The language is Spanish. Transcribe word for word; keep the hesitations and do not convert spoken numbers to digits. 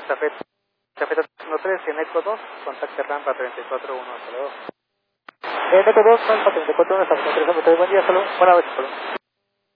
Zafeta, Zafeta uno tres, en Eco dos, contacte rampa treinta y cuatro uno, hasta luego. En Eco dos, rampa treinta y cuatro uno, Zafeta tres, buen día, hasta luego. Buenas noches, hasta luego.